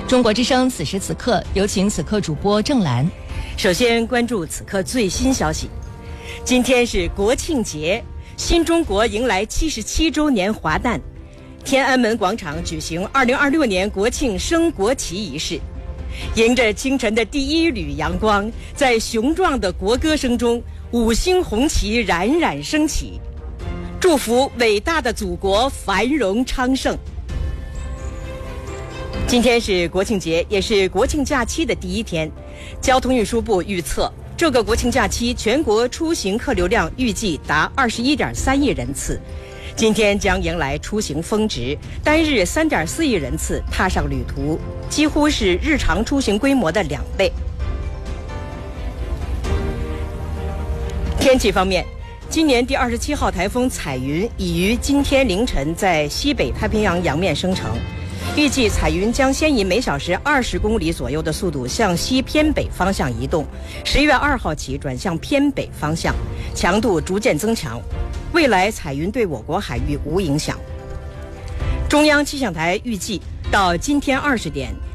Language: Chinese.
中国之声此时此刻，有请此刻主播郑兰。 首先关注此刻最新消息。今天是国庆节，新中国迎来77周年华诞，天安门广场举行2026年国庆升国旗仪式。迎着清晨的第一缕阳光，在雄壮的国歌声中，5星红旗冉冉升起，祝福伟大的祖国繁荣昌盛。今天是国庆节，也是国庆假期的第一天。交通运输部预测，这个国庆假期全国出行客流量预计达21.3亿人次。今天将迎来出行峰值，单日3.4亿人次踏上旅途，几乎是日常出行规模的2倍。天气方面，今年第27号台风彩云已于今天凌晨在西北太平洋洋面生成。预计彩云将先以每小时20公里左右的速度向西偏北方向移动，10月2号起转向偏北方向，强度逐渐增强。未来彩云对我国海域无影响。中央气象台预计到今天20点，